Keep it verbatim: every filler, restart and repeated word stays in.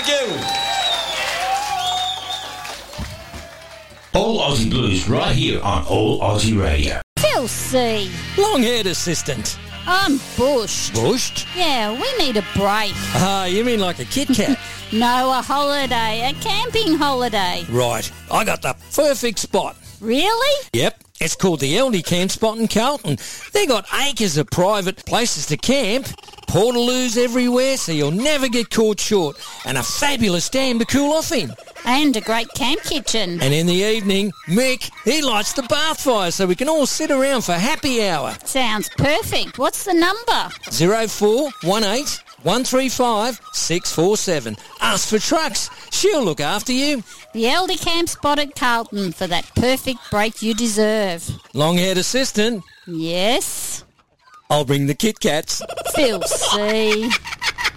you. All Aussie Blues right here on All Aussie Radio. Phil C. Long-haired assistant. I'm bushed. Bushed? Yeah, we need a break. Ah, you mean like a Kit Kat? No, a holiday. A camping holiday. Right. I got the perfect spot. Really? Yep. It's called the L D Camp Spot in Carlton. They got acres of private places to camp, portaloos everywhere so you'll never get caught short, and a fabulous dam to cool off in. And a great camp kitchen. And in the evening, Mick, he lights the bath fire so we can all sit around for happy hour. Sounds perfect. What's the number? zero four one eight one three five six four seven. Ask for Trucks. She'll look after you. The L D Camp Spot at Carlton for that perfect break you deserve. Long-haired assistant. Yes. I'll bring the Kit Kats. Phil C.